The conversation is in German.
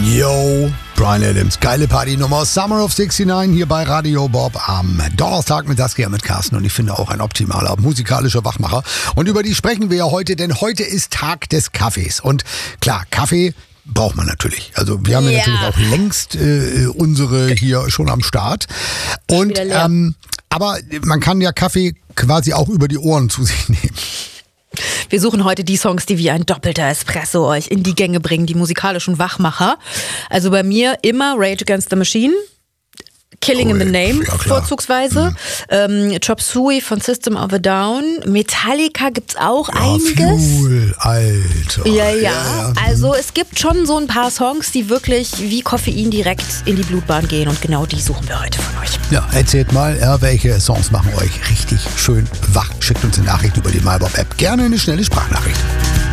Yo, Bryan Adams, geile Partynummer, Summer of 69 hier bei Radio Bob am Donnerstag mit Saskia mit Carsten und ich finde auch ein optimaler musikalischer Wachmacher. Und über die sprechen wir ja heute, denn heute ist Tag des Kaffees. Und klar, Kaffee braucht man natürlich. Also wir haben ja natürlich auch längst unsere hier schon am Start. Und aber man kann ja Kaffee quasi auch über die Ohren zu sich nehmen. Wir suchen heute die Songs, die wie ein doppelter Espresso euch in die Gänge bringen, die musikalischen Wachmacher. Also bei mir immer Rage Against the Machine, Killing in the Name vorzugsweise, Chop Suey von System of a Down, Metallica gibt's auch einiges. Fuel, Alter. Ja. Also es gibt schon so ein paar Songs, die wirklich wie Koffein direkt in die Blutbahn gehen und genau die suchen wir heute von euch. Ja, erzählt mal, welche Songs machen euch richtig schön wach. Schickt uns eine Nachricht über die MyBob-App. Gerne eine schnelle Sprachnachricht.